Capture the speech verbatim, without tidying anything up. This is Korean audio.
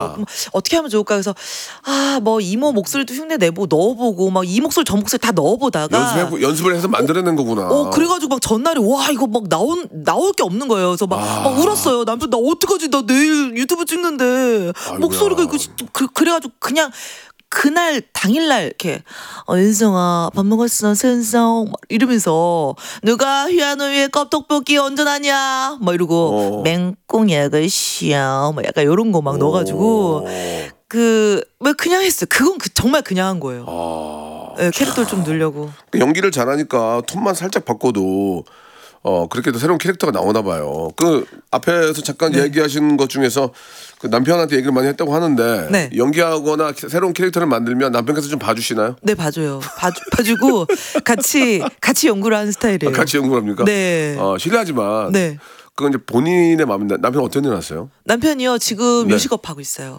그럼 어떻게 하면 좋을까 해서 아, 뭐 이모 목소리도 흉내 내고 넣어보고 막 이 목소리 저 목소리 다 넣어보다가 연습해 연습을 해서 만들어낸 거구나. 어, 그래가지고 막 전날에 와 이거 막 나온 나올 게 없는 거예요. 그래서 막, 아. 막 울었어요. 남편 나 어떡하지? 나 내일 유튜브 찍는데 아이고야. 목소리가 이거 그, 그래가지고 그냥. 그날 당일날 이렇게 어, 윤성아 밥 먹었어 센성 이러면서 누가 휘하노 위에 껍떡볶이 얹어놨냐 막 이러고 어. 맹꽁약을 씨야 막 약간 이런 거 막 넣어가지고 그 왜 그냥 했어요. 그건 그, 정말 그냥 한 거예요. 아. 네, 캐릭터를 좀 늘려고. 연기를 잘하니까 톤만 살짝 바꿔도 어 그렇게 또 새로운 캐릭터가 나오나 봐요. 그 앞에서 잠깐 네. 얘기하신 것 중에서 그 남편한테 얘기를 많이 했다고 하는데 네. 연기하거나 새로운 캐릭터를 만들면 남편께서 좀 봐주시나요? 네, 봐줘요. 봐주, 봐주고 같이 같이 연구를 하는 스타일이에요. 아, 같이 연구를 합니까? 네. 어, 실례하지만 네. 그건 이제 본인의 마음인데 남편 어떤 일 하세요? 남편이요 지금 네. 요식업 하고 있어요.